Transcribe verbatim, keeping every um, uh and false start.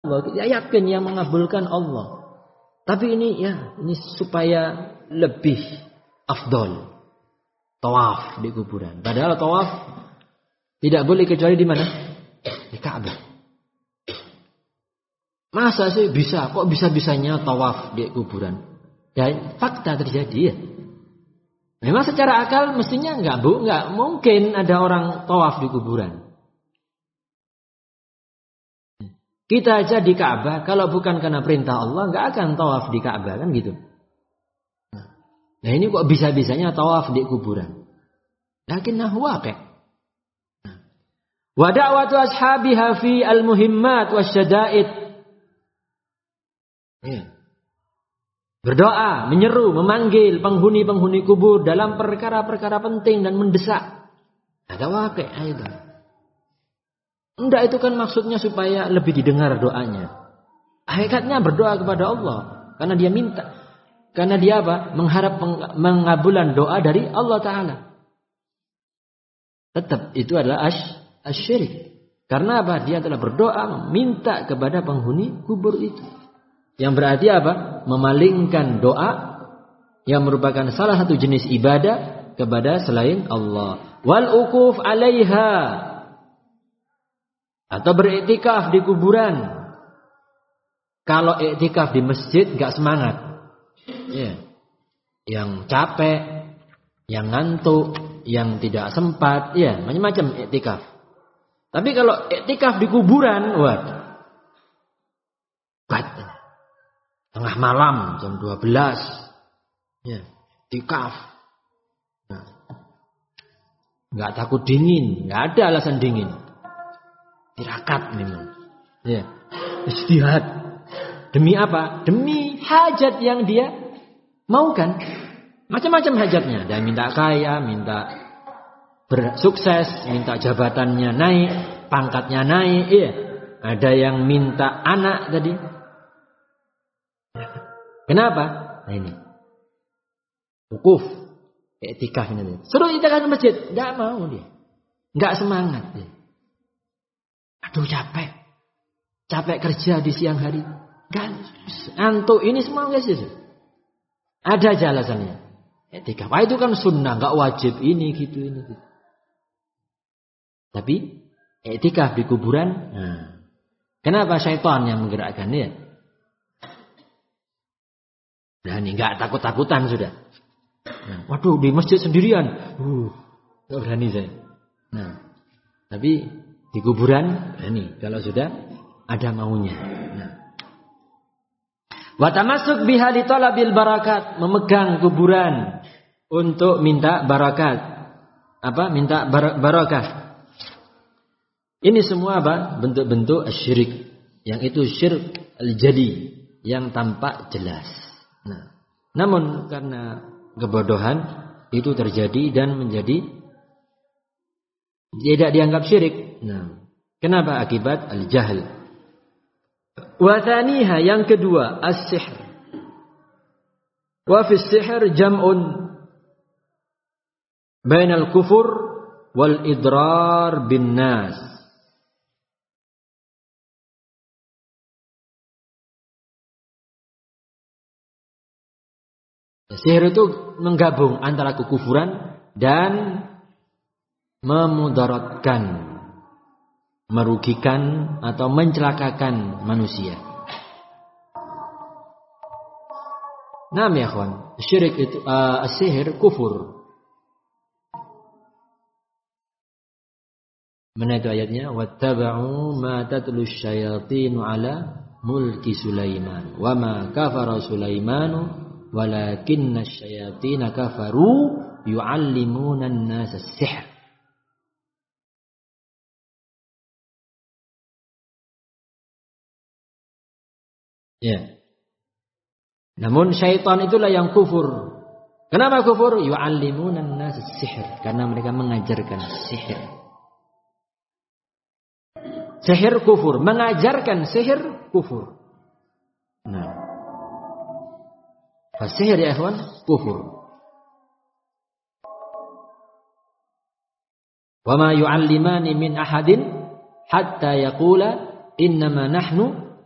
Allah, kita yakin yang mengabulkan Allah. Tapi ini ya, ini supaya lebih afdol. Tawaf di kuburan. Padahal tawaf tidak boleh kecuali di mana? Di Ka'bah. Masa sih bisa? Kok bisa-bisanya tawaf di kuburan? Dan fakta terjadi ya. Memang secara akal mestinya enggak, Bu, enggak mungkin ada orang tawaf di kuburan. Kita aja di Ka'bah, kalau bukan karena perintah Allah, enggak akan tawaf di Ka'bah, kan gitu. Nah ini kok bisa-bisanya tawaf di kuburan. Lakinnahu waqi'. Wa da'watu ashabiha fi al-muhimmat wasyada'id. Ya. Berdoa, menyeru, memanggil penghuni-penghuni kubur dalam perkara-perkara penting dan mendesak. Ada waqi' itu. Enggak, itu kan maksudnya supaya lebih didengar doanya. Hakikatnya berdoa kepada Allah karena dia minta. Karena dia apa? Mengharap mengabulan doa dari Allah Ta'ala. Tetap itu adalah asy-syirik. Karena apa? Dia telah berdoa meminta kepada penghuni kubur itu. Yang berarti apa? Memalingkan doa yang merupakan salah satu jenis ibadah kepada selain Allah. Wal uquf 'alaiha, atau beriktikaf di kuburan. Kalau iktikaf di masjid enggak semangat. Ya. Yang capek, yang ngantuk, yang tidak sempat, ya, macam-macam iktikaf. Tapi kalau iktikaf di kuburan, wah. Tengah malam jam dua belas. Ya, iktikaf. Nah. Enggak takut dingin, enggak ada alasan dingin. Tirakat memang. Ya. Istihad. Demi apa? Demi hajat yang dia maukan. Macam-macam hajatnya. Dia minta kaya, minta bersukses, minta jabatannya naik, pangkatnya naik. Iya. Ada yang minta anak tadi. Kenapa? Nah ini. Wukuf. Iktikaf ini. Suruh iktikaf di masjid. Enggak mau dia. Enggak semangat dia. Aduh capek. Capek kerja di siang hari. Kan antuk ini semua enggak sih. Ada aja alasannya. Iktikaf itu kan sunnah, enggak wajib ini gitu ini gitu. Tapi iktikaf di kuburan, nah, kenapa syaitan yang menggerakkan dia? Nah, ini enggak takut-takutan sudah. Nah, waduh di masjid sendirian. Uh, enggak berani saya. Nah, tapi di kuburan berani kalau sudah ada maunya. Nah. Wa tamassuk biha li talabil barakat, memegang kuburan untuk minta barakat. Apa? Minta bar- barakah. Ini semua apa? Bentuk-bentuk syirik. Yang itu syirik al-jali, yang tampak jelas. Nah, namun karena kebodohan itu terjadi dan menjadi tidak dianggap syirik. Nah, kenapa? Akibat al-jahl. Wa thaniha, yang kedua, as-sihr. Wa fi as-sihr jam'un bainal kufur wal idrar bin nas. Sihir itu menggabung antara kekufuran dan memudaratkan, merugikan atau mencelakakan manusia. Naam ya kawan, syirik itu uh, sihir kufur. Mana itu ayatnya? Wattaba'u ma tatlu syayatinu ala mulki Sulaiman wa ma kafara Sulaimanu walakinna syayatina kafaru yu'allimuna an-nasa as-sihr. Ya. Namun syaitan itulah yang kufur. Kenapa kufur? Yu'allimuna an-nasa as-sihr, karena mereka mengajarkan sihir. Sihir kufur, mengajarkan sihir kufur. Nah, sihir ya ikhwan kufur. Wa ma yu'allimani min ahadin hatta yaqula innama nahnu